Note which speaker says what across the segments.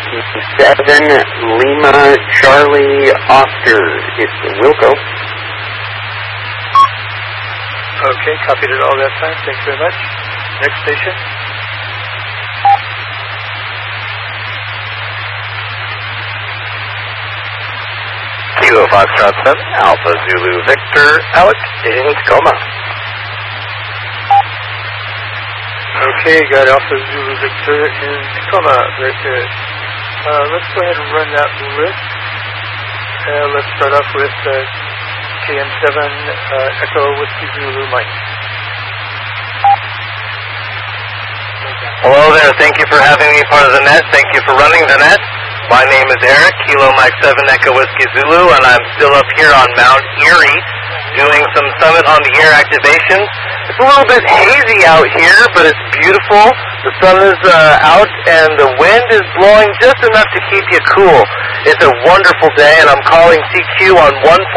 Speaker 1: Whiskey 7, Lima, Charlie, Oscar. It's Wilco.
Speaker 2: Okay, copied it all that time. Thank you very much. Next station.
Speaker 3: Kilo Foxtrot 7, Alpha Zulu Victor, Alec in Tacoma.
Speaker 2: Okay, got Alpha Zulu Victor in Tacoma. Very good. Let's go ahead and run that list. Let's start off with KM7 Echo Whiskey Zulu Mike.
Speaker 3: Hello there, thank you for having me part of the net. Thank you for running the net. My name is Eric, Kilo Mike 7 Echo Whiskey Zulu, and I'm still up here on Mount Erie doing some Summit on the Air activations. It's a little bit hazy out here, but it's beautiful. The sun is out, and the wind is blowing just enough to keep you cool. It's a wonderful day, and I'm calling CQ on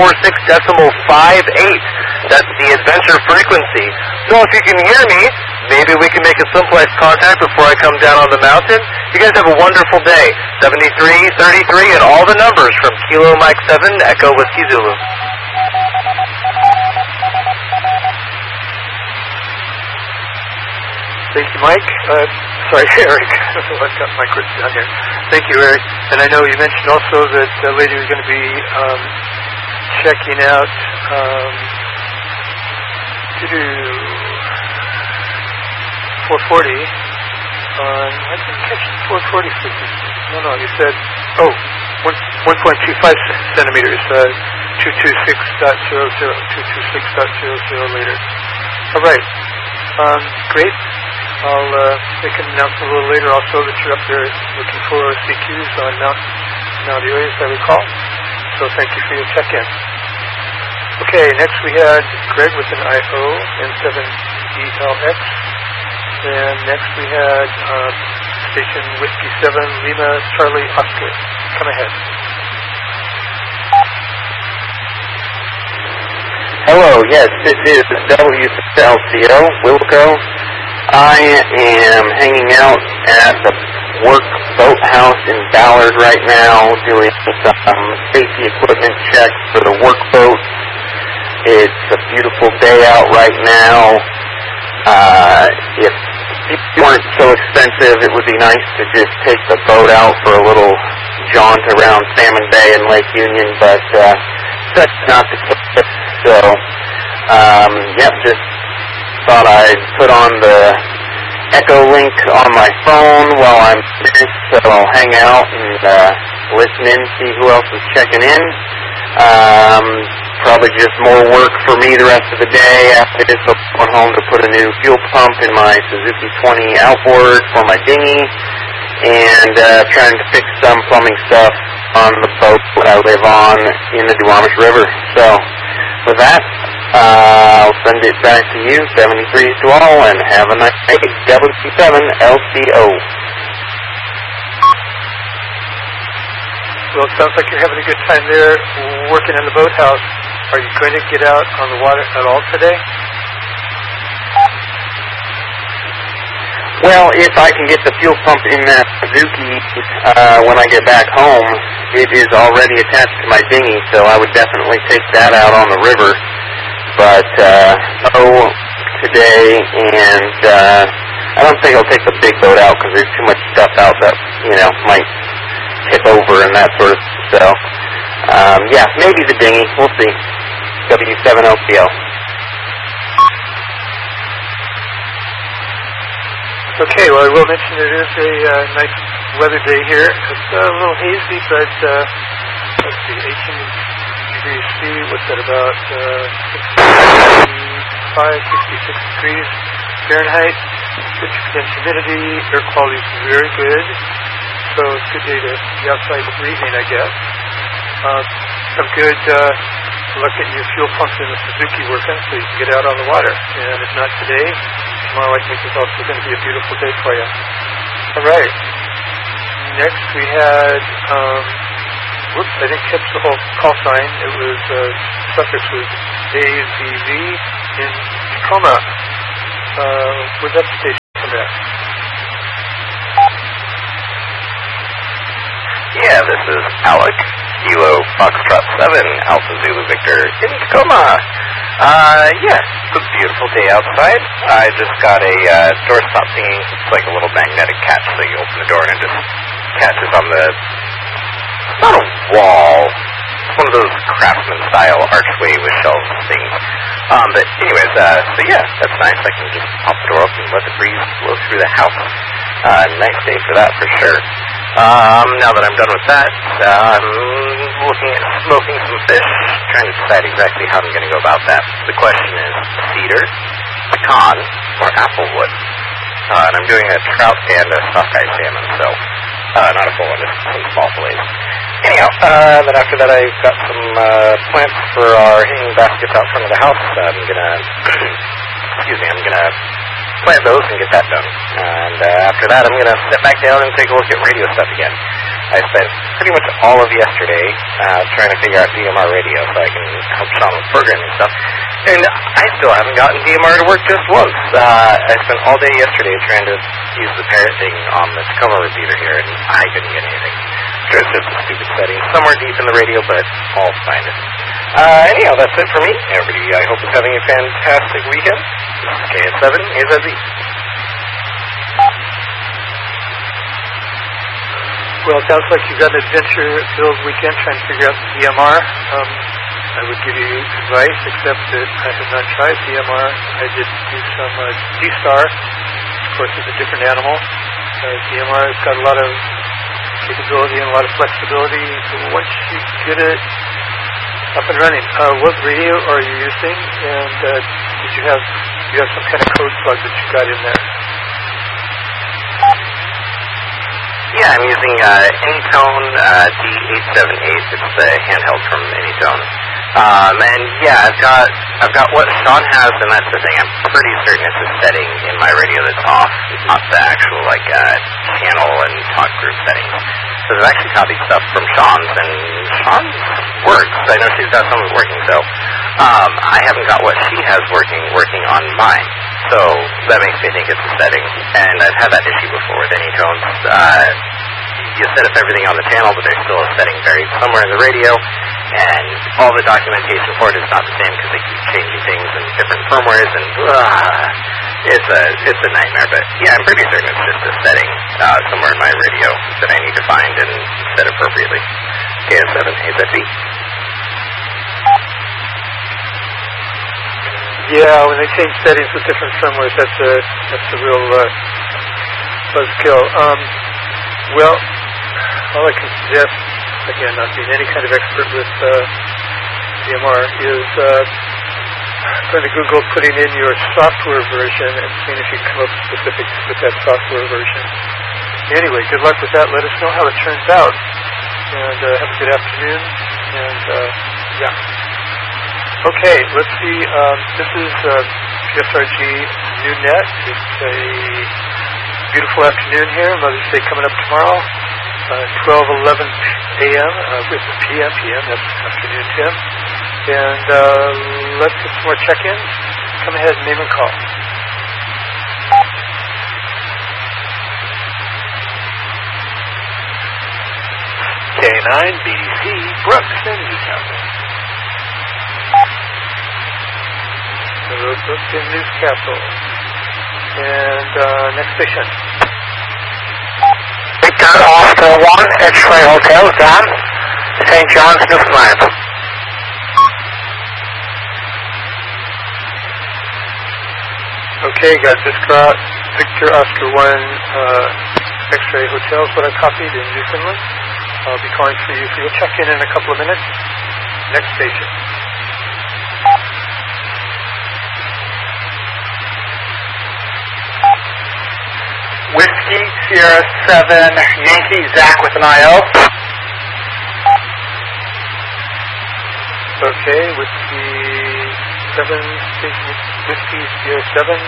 Speaker 3: 146.58. That's the adventure frequency. So if you can hear me, maybe we can make a simplex contact before I come down on the mountain. You guys have a wonderful day. 7333 and all the numbers from Kilo Mike 7 Echo Whiskey Zulu.
Speaker 2: Thank you, Mike. Sorry, Eric. I've got Mike written down here. Thank you, Eric. And I know you mentioned also that later you're going to be checking out 440 on, I didn't catch 440 frequency. No, you said, 1.25 centimeters, 226.00 later. All right. Great. I'll make an announcement a little later also that you're up there looking for CQs on Mount Erie, as I recall. So thank you for your check-in. Okay, next we had Greg with an IO and 7ELX. And next we had Station Whiskey 7 Lima Charlie Oscar. Come ahead.
Speaker 1: Hello, yes, this is WLCO, Wilco. I am hanging out at the work boathouse in Ballard right now doing some safety equipment checks for the work boat. It's a beautiful day out right now. If it weren't so expensive, it would be nice to just take the boat out for a little jaunt around Salmon Bay and Lake Union, but that's not the case. So, just thought I'd put on the Echo link on my phone while I'm finished, so I'll hang out and listen in, see who else is checking in. Probably just more work for me the rest of the day. After this, I'm going home to put a new fuel pump in my Suzuki 20 outboard for my dinghy, and trying to fix some plumbing stuff on the boat that I live on in the Duwamish River. So, with that, I'll send it back to you, 73s to all, and have a nice day. WC7LCO.
Speaker 2: Well, it sounds like you're having a good time there working in the boathouse. Are you going to get out on the water at all today?
Speaker 1: Well, if I can get the fuel pump in that Suzuki when I get back home, it is already attached to my dinghy, so I would definitely take that out on the river. But no today, and I don't think I'll take the big boat out because there's too much stuff out that, might tip over and that sort of stuff. Maybe the dinghy. We'll see. W7LCL.
Speaker 2: Okay, well, I will mention it is a nice weather day here. It's a little hazy, but let's see, 18 degrees C, what's that, about 66 degrees Fahrenheit. 50% humidity, air quality is very good. So it's a good day to be outside breathing, I guess. Some good look at your fuel pumps in the Suzuki working so you can get out on the water. And if not today, tomorrow I think is also going to be a beautiful day for you. All right. Next we had, I didn't catch the whole call sign. It was, suffix was AZV in Tacoma. Where'd that station come at?
Speaker 3: Yeah, this is Alec, Kilo Foxtrot 7, Alpha Zulu Victor in Tacoma. Yeah, it's a beautiful day outside. I just got a doorstop thingy. It's like a little magnetic catch, so you open the door and it just catches on the... It's not a wall. It's one of those craftsman-style archway with shelves things. But anyways, so yeah, that's nice. I can just pop the door open and let the breeze blow through the house. Nice day for that, for sure. Now that I'm done with that, I'm looking at smoking some fish, trying to decide exactly how I'm going to go about that. The question is cedar, pecan, or applewood. And I'm doing a trout and a sockeye salmon, so not a full one, just some small fillets. Anyhow, then after that I've got some plants for our hanging baskets out front of the house. I'm going to, I'm going to plant those and get that done. And after that, I'm going to sit back down and take a look at radio stuff again. I spent pretty much all of yesterday trying to figure out DMR radio so I can help Sean with programming stuff. And I still haven't gotten DMR to work just once. I spent all day yesterday trying to use the parrot thing on the Tacoma repeater here, and I couldn't get anything. Sure, it's just a stupid setting somewhere deep in the radio, but I'll find it. Anyhow, that's it for me. Everybody, I hope is having a fantastic weekend. This is KS7, AZZ.
Speaker 2: Well, it sounds like you've got an adventure-filled weekend trying to figure out the DMR. I would give you advice, except that I have not tried DMR. I did do some G-Star. Of course, it's a different animal. DMR has got a lot of capability and a lot of flexibility. So once you get it up and running, what radio are you using? And did you have some kind of code plug that you got in there?
Speaker 3: Yeah, I'm using Anytone D878. It's the handheld from Anytone. And yeah, I've got what Sean has, and that's the thing. I'm pretty certain it's a setting in my radio that's off, not the actual channel and talk group settings. So I've actually copied stuff from Sean's, and Sean's works. I know she's got some of it working, so I haven't got what she has working on mine. So that makes me think it's a setting, and I've had that issue before with Anytones. You set up everything on the channel, but there's still a setting buried somewhere in the radio, and all the documentation for it is not the same because they keep changing things and different firmwares, and it's a nightmare. But yeah, I'm pretty certain it's just a setting somewhere in my radio that I need to find and set appropriately. KS7, AZZ.
Speaker 2: Yeah, when they change settings with different firmwares, that's a real buzzkill. Well, all I can suggest, again, not being any kind of expert with DMR, is going to Google putting in your software version and seeing if you can come up with specifics with that software version. Anyway, good luck with that. Let us know how it turns out. And have a good afternoon. And, yeah. Okay, let's see. This is PSRG NewNet. It's a beautiful afternoon here. Mother's Day coming up tomorrow. 12:11 a.m. With p.m. That's afternoon, Tim. And let's get some more check-ins. Come ahead and name and call.
Speaker 4: K9 BDC Brooks in Newcastle.
Speaker 2: Brooks in Newcastle. And next station.
Speaker 3: Victor Oscar 1, X-Ray Hotel, John, St. John's, Newfoundland.
Speaker 2: Okay, got Victor Oscar 1, X-Ray Hotel is what I copied in Newfoundland. I'll be calling for you, so you'll check in a couple of minutes. Next station.
Speaker 3: Whiskey, Sierra 7, Yankee, Zach with an IO.
Speaker 2: Okay, Whiskey 7, Whiskey, Sierra 7,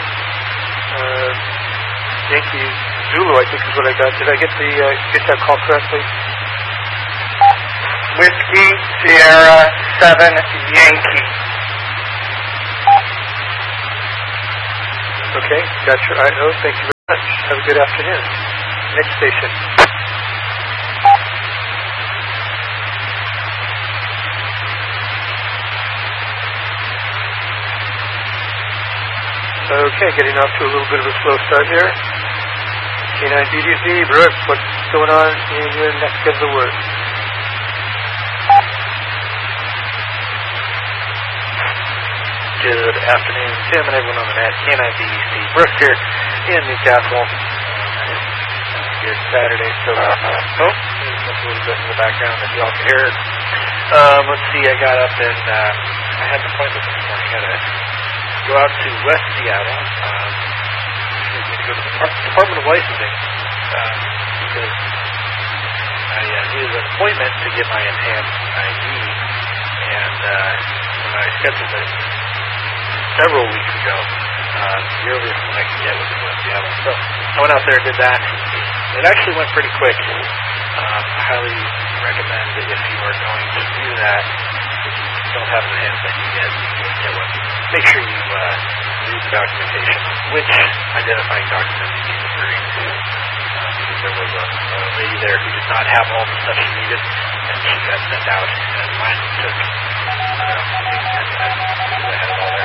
Speaker 2: Yankee, Zulu, I think is what I got. Did I get that call correctly?
Speaker 3: Whiskey, Sierra 7, Yankee.
Speaker 2: Okay, got your IO. Thank you very much. Have a good afternoon. Next station. Okay, getting off to a little bit of a slow start here. K9BDZ, Brooks, what's going on in your next bit of the word?
Speaker 4: Good afternoon, Tim and everyone on the net. K9BDC, Brooks here in Newcastle. Good Saturday, so there's a little bit in the background that y'all can hear. Let's see, I got up and I had an appointment this morning. I got to go out to West Seattle. To go to the Department of Licensing because I needed an appointment to get my enhanced ID, and when I scheduled it several weeks ago, the earliest one I could get was in West Seattle. So I went out there and did that. It actually went pretty quick. I highly recommend that if you are going to do that, don't have an enhanced ID yet, get one. Make sure you read the documentation, which identifying documents you need to bring. Because there was a lady there who did not have all the stuff she needed, and she got sent out, and mine took, I don't know, maybe 10 minutes because I had it all there.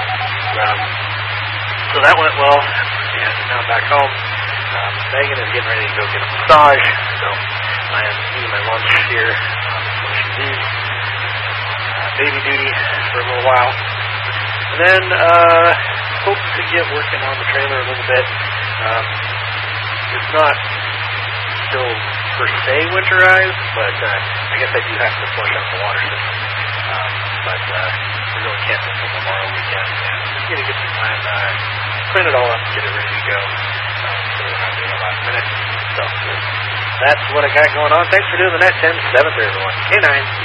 Speaker 4: So that went well, and now I'm back home. Megan is getting ready to go get a massage, so I am eating my lunch here before she leaves. Baby duty for a little while. And then hope to get working on the trailer a little bit. It's not still per se winterized, but I guess I do have to flush out the water system. But we really can't until tomorrow weekend. And just going to get some time print it all up, get it ready to go. So we're not doing it last minute. So that's what I got going on. Thanks for doing the net, Tim. 7th, everyone. K9.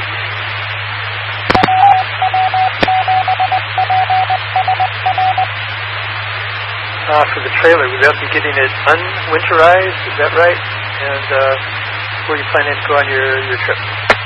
Speaker 2: For the trailer, would that be getting it unwinterized? Is that right? And where are you planning to go on your trip?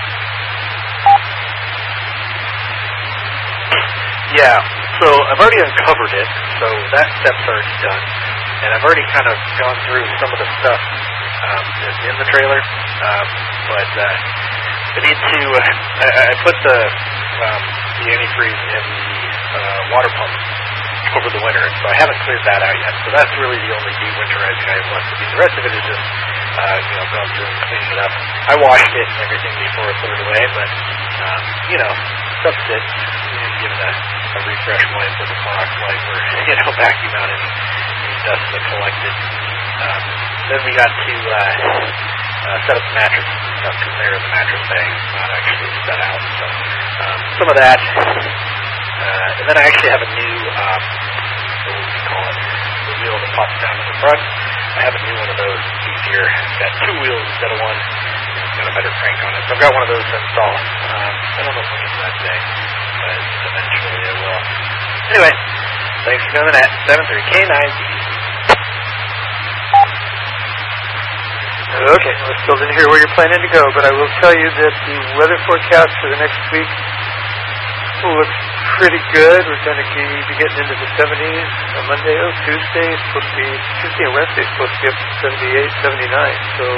Speaker 4: Yeah, so I've already uncovered it, so that step's already done. And I've already kind of gone through some of the stuff that's in the trailer. But I need to, I put the antifreeze in the water pump over the winter, and so I haven't cleared that out yet. So that's really the only de-winterizing I have left to do. The rest of it is just, going through and cleaning it up. I washed it and everything before I put it away, but, stuff sits, give it a refresh wipe with a Clorox wipe or, vacuum out any dust that collected. Then we got to set up the mattress and stuff, because they're in the mattress bag, not actually set out. So some of that. And then I actually have a new, what do you call it, the wheel that pops down to the front. I have a new one of those easier. It's got 2 wheels instead of 1. It's got a better crank on it. So I've got one of those to install. I don't know if I'll get to that today, but eventually I will. Anyway, thanks for doing the net. 7-3 K9.
Speaker 2: Okay, I still didn't hear where you're planning to go, but I will tell you that the weather forecast for the next week looks pretty good. We're going to be getting into the 70s on Monday. Tuesday and Wednesday is supposed to be up to 78, 79. So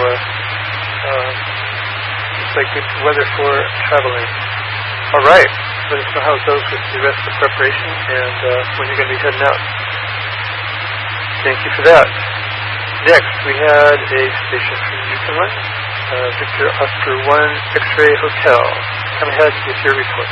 Speaker 2: looks like good weather for traveling. All right, let us know how it goes with the rest of the preparation and when you're going to be heading out. Thank you for that. Next, we had a station from Newfoundland, Victor Oscar 1 X-Ray Hotel. Come ahead with your report.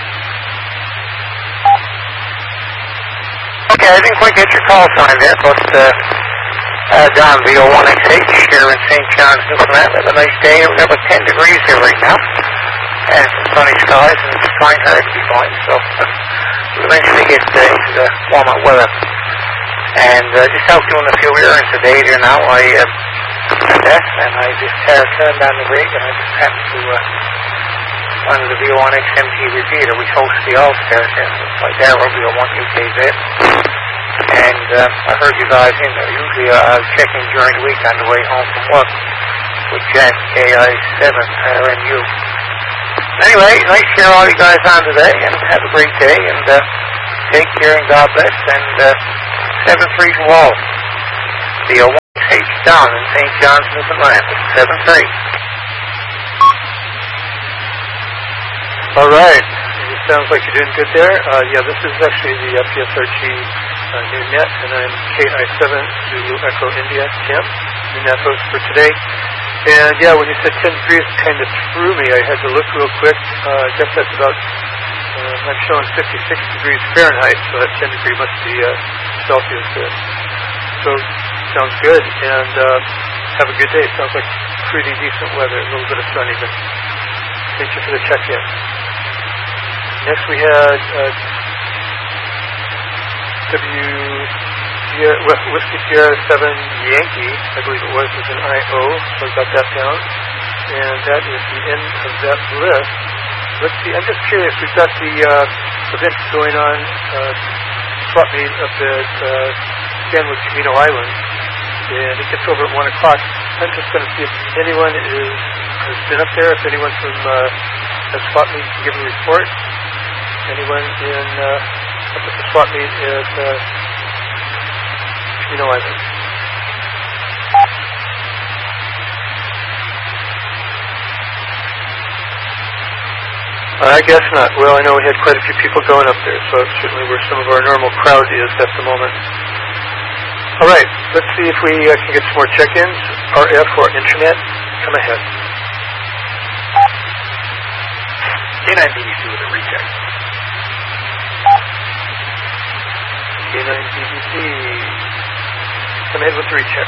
Speaker 1: Okay, I didn't quite get your call sign there, but Don VO1XH here in St. John's, Newfoundland. Have a nice day. We've got about 10 degrees here right now, and some sunny skies, and it's trying hard to be fine, so we'll eventually get into the warmer weather. And just out doing a few errands today here now. I just turned on the rig, and I just happened to one of the VO1XMT repeater, which hosts the All-Star, like Arrow VO1 UKZ. And I heard you guys in there. Usually I was checking during the week on the way home from work with Jack KI7RNU. Anyway, nice to hear all you guys on today, and have a great day, and take care and God bless, and 7-3 to all. VO1XH down in St. John's, Newfoundland. 7-3.
Speaker 2: All right. It sounds like you're doing good there. This is actually the PSRG new net, and I'm KI7 Zulu Echo India Tim, new net host for today. And yeah, when you said 10 degrees, it kind of threw me. I had to look real quick. I guess that's about, I'm showing 56 degrees Fahrenheit, so that 10 degree must be Celsius there. So, sounds good, and have a good day. Sounds like pretty decent weather, a little bit of sun even. Thank you for the check-in. Next we had Whiskey Sierra 7 Yankee, I believe it was an IO, so I got that down. And that is the end of that list. Let's see, I'm just curious, we've got the event going on, swap meet up at Stanwood Camino Island, and it gets over at 1 o'clock. I'm just going to see if anyone has been up there, if anyone from that swap meet can give a report. Anyone up at the swap meet at Camino Island? I guess not. Well, I know we had quite a few people going up there, so it's certainly where some of our normal crowd is at the moment. All right, let's see if we can get some more check-ins. RF or Internet, come ahead.
Speaker 4: K9BBC with a recheck.
Speaker 2: K9BBC, come ahead with the recheck.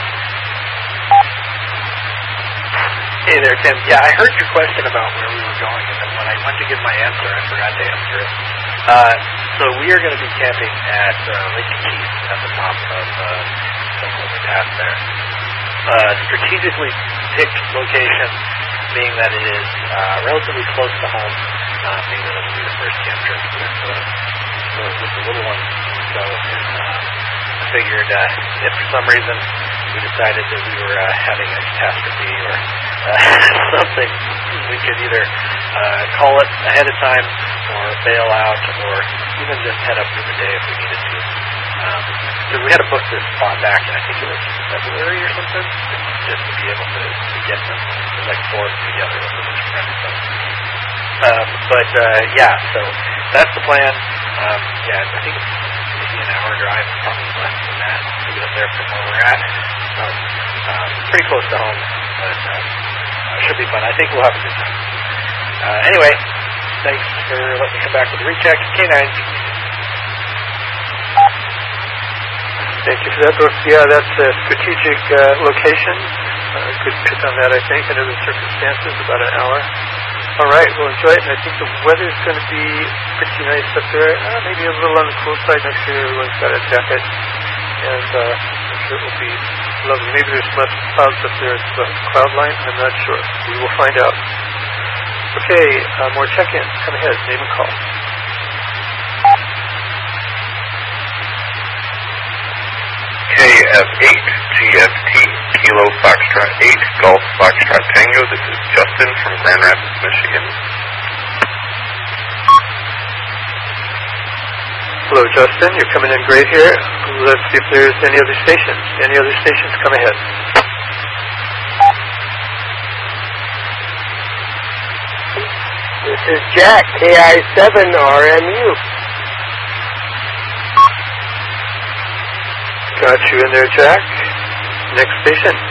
Speaker 4: Hey there, Tim. Yeah, I heard your question about where we were going, and then when I went to give my answer, I forgot to answer it. So we are going to be camping at Lake Keith at the top of the pass there. Strategically picked location, being that it is relatively close to home, being that it will be the first camp trip with the little one. So I figured if for some reason we decided that we were having a catastrophe or something, we could either call it ahead of time or bail out or even just head up for the day if we needed to. Because we had to book this spot back in, I think it was February or something, just to be able to get them. It was like 4 of them together with this friend. Yeah, so that's the plan. Yeah, I think it's maybe an hour drive, probably less than that, to get up there from where we're at. Pretty close to home, but should be fun. I think we'll have a good time. Anyway, thanks for letting me come back with the recheck. K9.
Speaker 2: Thank you for that, Brooks. Yeah, that's a strategic location. Good pick on that, I think, under the circumstances, about an hour. All right, we'll enjoy it, and I think the weather's going to be pretty nice up there. Maybe a little on the cool side. Next year everyone's got a jacket, and I'm sure it will be lovely. Maybe there's less clouds up there at the cloud line. I'm not sure. We will find out. Okay, more check-ins. Come ahead. Name and call.
Speaker 5: KF8 GFT Kilo Foxtrot 8 Golf Foxtrot Tango. This is Justin from Grand Rapids, Michigan.
Speaker 2: Hello, Justin. You're coming in great here. Let's see if there's any other stations. Any other stations? Come ahead.
Speaker 6: This is Jack, KI7 RMU.
Speaker 2: Got you in there, Jack. Next station.